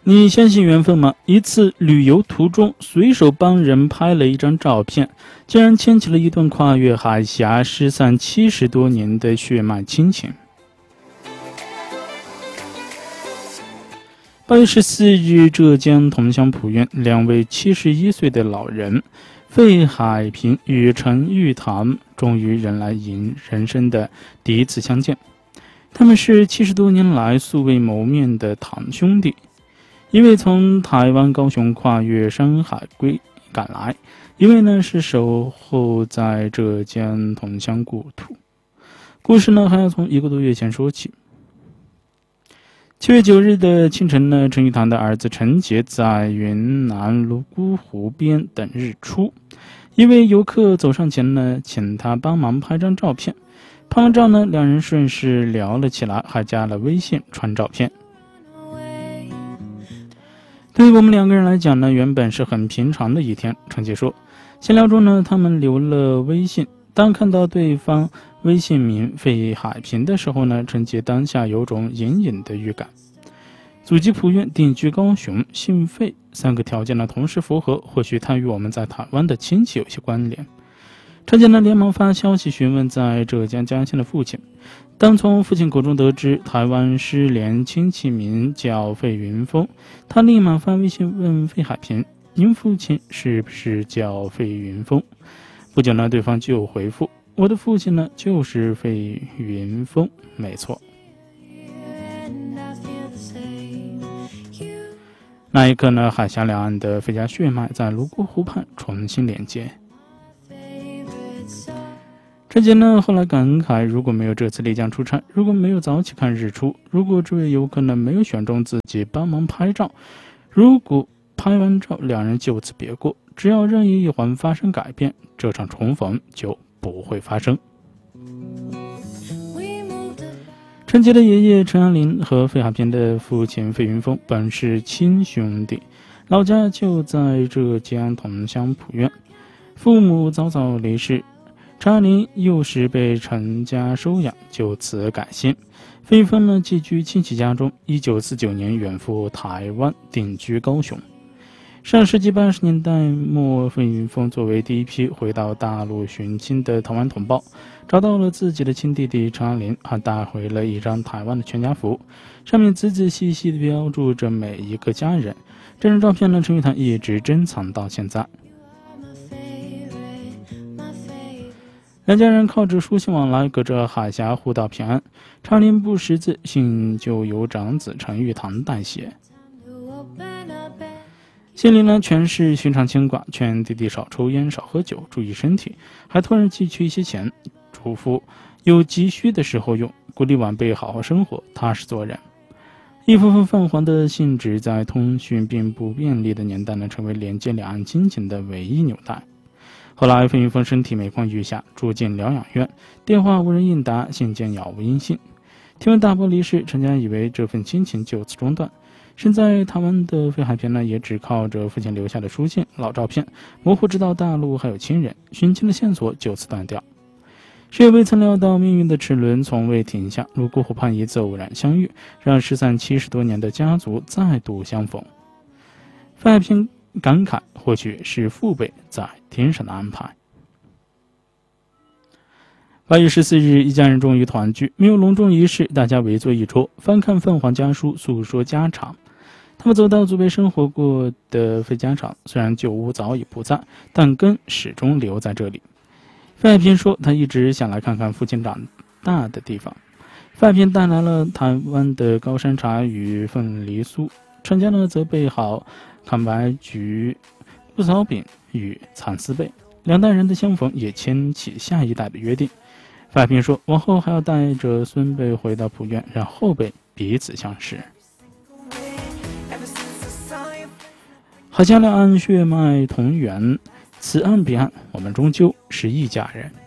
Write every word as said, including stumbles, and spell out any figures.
你相信缘分吗？一次旅游途中，随手帮人拍了一张照片，竟然牵起了一段跨越海峡、失散七十多年的血脉亲情。八月十四日，浙江桐乡浦院，两位七十一岁的老人费海平与陈玉堂终于人来迎人生的第一次相见。他们是七十多年来素未谋面的堂兄弟，一位从台湾高雄跨越山海归赶来，一位呢是守候在浙江桐乡故土。故事呢还要从一个多月前说起。七月九日的清晨呢，陈玉堂的儿子陈杰在云南泸沽湖边等日出，一位游客走上前呢，请他帮忙拍张照片。拍完照呢，两人顺势聊了起来，还加了微信传照片。对于我们两个人来讲呢，原本是很平常的一天。陈杰说，闲聊中呢，他们留了微信，当看到对方微信名费海平的时候呢，陈杰当下有种隐隐的预感。祖籍浦院，定居高雄，姓费，三个条件呢同时符合，或许他与我们在台湾的亲戚有些关联。陈杰呢连忙发消息询问在浙江嘉兴的父亲，当从父亲口中得知台湾失联亲戚名叫费云峰，他立马发微信问费海平，您父亲是不是叫费云峰？不久呢，对方就回复，我的父亲呢就是费云峰，没错。那一刻呢，海峡两岸的费家血脉在泸沽湖畔重新连接。陈杰呢后来感慨，如果没有这次丽江出差，如果没有早起看日出，如果这位游客呢没有选中自己帮忙拍照，如果拍完照两人就此别过，只要任意一环发生改变，这场重逢就不会发生。陈杰的爷爷陈安林和费海平的父亲费云峰本是亲兄弟，老家就在浙江桐乡浦院，父母早早离世，陈安林幼时被陈家收养，就此改姓。费云峰呢寄居亲戚家中，一九四九年远赴台湾，定居高雄。上世纪八十年代末，费云峰作为第一批回到大陆寻亲的台湾同胞，找到了自己的亲弟弟陈安林，还带回了一张台湾的全家福，上面仔仔细细地标注着每一个家人。这张照片呢，陈玉堂一直珍藏到现在。两家人靠着书信往来，隔着海峡互道平安。陈安林不识字，信就由长子陈玉堂代写。信里呢全是寻常牵挂，劝弟弟少抽烟少喝酒，注意身体，还突然寄去一些钱，嘱咐有急需的时候用，鼓励晚辈好好生活，踏实做人。一封封泛黄的信纸在通讯并不便利的年代呢，成为连接两岸亲情的唯一纽带。后来费云峰身体每况愈下，住进疗养院，电话无人应答，信件杳无音信。听闻大伯离世，陈家以为这份亲情就此中断。身在台湾的费海平呢，也只靠着父亲留下的书信、老照片，模糊知道大陆还有亲人，寻亲的线索就此断掉。谁也未曾料到命运的齿轮从未停下，泸沽湖畔一次偶然相遇，让失散七十多年的家族再度相逢。费海平感慨，或许是父辈在天上的安排。八月十四日，一家人终于团聚，没有隆重仪式，大家围坐一桌，翻看凤凰家书，诉说家常。他们走到祖辈生活过的费家场，虽然旧屋早已不在，但根始终留在这里。费海平说，他一直想来看看父亲长大的地方。费海平带来了台湾的高山茶与凤梨酥，陈家呢则备好康白菊、布草饼与蚕丝被，两代人的相逢也牵起下一代的约定。费海平说，往后还要带着孙辈回到浦院，让后辈彼此相识。海峡两岸血脉同源，此岸彼岸，我们终究是一家人。